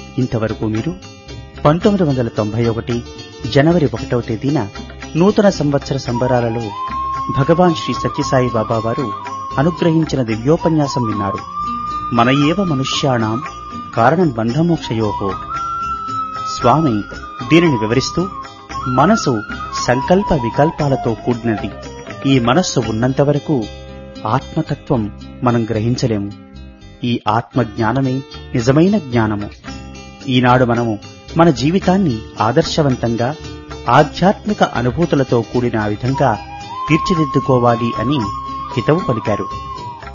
ఇంతవరకు మీరు 1991 జనవరి 1వ తేదీన నూతన సంవత్సర సంబరాలలో భగవాన్ శ్రీ సత్యసాయి బాబా వారు అనుగ్రహించిన దివ్యోపన్యాసం విన్నారు. మన ఏవ మనుష్యాణం కారణం బంధమోక్షయోః. స్వామి దీనిని వివరిస్తూ, మనసు సంకల్ప వికల్పాలతో కూడినది. ఈ మనస్సు ఉన్నంత వరకు ఆత్మతత్వం మనం గ్రహించలేము. ఈ ఆత్మజ్ఞానమే నిజమైన జ్ఞానము. ఈనాడు మనము మన జీవితాన్ని ఆదర్శవంతంగా ఆధ్యాత్మిక అనుభూతులతో కూడిన విధంగా తీర్చిదిద్దుకోవాలి అని హితవు పలికారు.